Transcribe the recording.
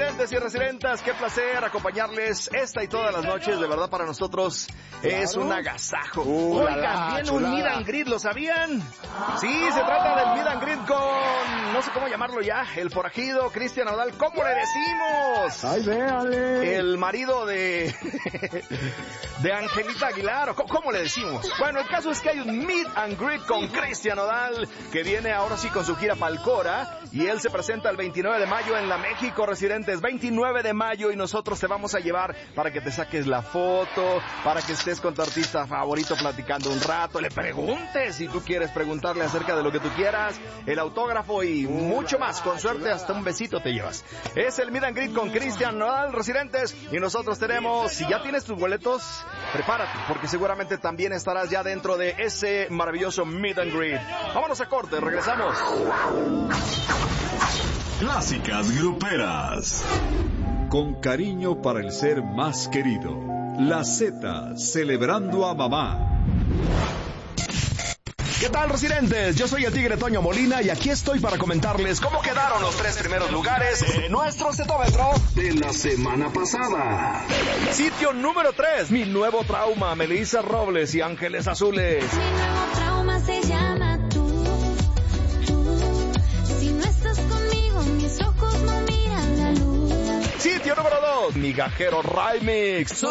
residentes y residentas, qué placer acompañarles esta y todas las noches. De verdad, para nosotros es un agasajo. Oigan, viene un meet and greet, ¿lo sabían? Sí, se trata del meet and greet con, no sé cómo llamarlo ya, el forajido Cristian Nodal. ¿Cómo le decimos? ¡Ay, véale! El marido de Angelita Aguilar. ¿Cómo le decimos? Bueno, el caso es que hay un meet and greet con Cristian Nodal, que viene ahora sí con su gira Palcora, y él se presenta el 29 de mayo en la México Residentes. 29 de mayo, y nosotros te vamos a llevar para que te saques la foto, para que estés con tu artista favorito platicando un rato, le preguntes si tú quieres preguntarle acerca de lo que tú quieras, el autógrafo y mucho más. Con suerte hasta un besito te llevas. Es el meet and greet con Cristian Nodal, Residentes, y nosotros tenemos, si ya tienes tus boletos, prepárate, porque seguramente también estarás ya dentro de ese maravilloso meet and greet. Vámonos a corte, regresamos. Clásicas gruperas. Con cariño para el ser más querido. La Z, celebrando a mamá. ¿Qué tal, residentes? Yo soy el Tigre Toño Molina y aquí estoy para comentarles cómo quedaron los 3 primeros lugares de nuestro cetómetro de la semana pasada. Sitio número 3, Mi Nuevo Trauma, Melissa Robles y Ángeles Azules. Mi nuevo trauma se llama tú. Si no estás conmigo, mis ojos no miran la luz. Sitio número 2, Migajero Remix.